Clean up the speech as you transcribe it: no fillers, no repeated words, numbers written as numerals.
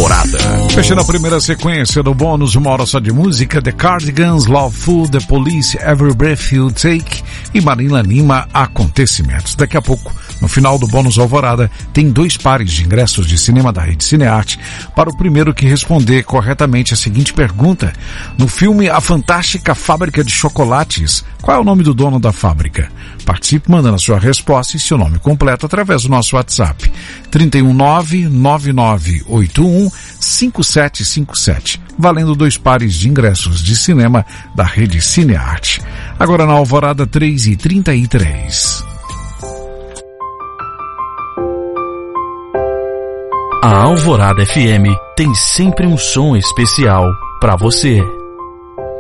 Alvorada. Fechando a primeira sequência do bônus, uma hora só de música, The Cardigans, Loveful, The Police, Every Breath You Take e Marina Lima, Acontecimentos. Daqui a pouco, no final do bônus Alvorada, tem 2 pares de ingressos de cinema da Rede Cinearte para o primeiro que responder corretamente a seguinte pergunta. No filme A Fantástica Fábrica de Chocolates, qual é o nome do dono da fábrica? Participe mandando a sua resposta e seu nome completo através do nosso WhatsApp 319-9981-5757, valendo 2 pares de ingressos de cinema da Rede Cinearte. Agora na Alvorada 3h33. A Alvorada FM tem sempre um som especial para você.